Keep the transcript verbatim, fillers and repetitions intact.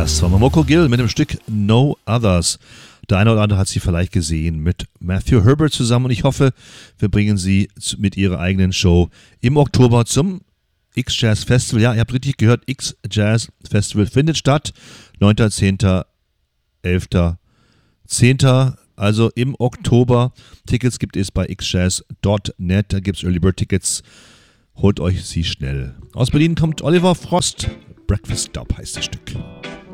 Das war Momoko Gill mit dem Stück No Others. Der eine oder andere hat sie vielleicht gesehen mit Matthew Herbert zusammen und ich hoffe, wir bringen sie mit ihrer eigenen Show im Oktober zum X-Jazz Festival. Ja, ihr habt richtig gehört, X-Jazz Festival findet statt. neunter, zehnter, elfter, zehnter Also im Oktober. Tickets gibt es bei x jazz punkt net. Da gibt es Early Bird Tickets. Holt euch sie schnell. Aus Berlin kommt Oliver Frost. Breakfast Dub heißt das Stück.